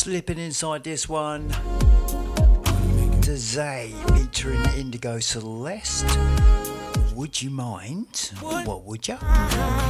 Slipping inside this one. Dazay featuring Indigo Celeste. Would you mind? What would you?